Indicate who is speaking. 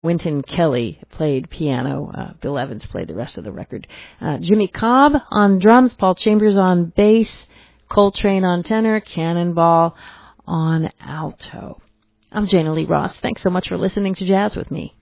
Speaker 1: Wynton Kelly played piano. Bill Evans played the rest of the record. Jimmy Cobb on drums, Paul Chambers on bass, Coltrane on tenor, Cannonball on alto. I'm Jana Lee Ross. Thanks so much for listening to Jazz with me.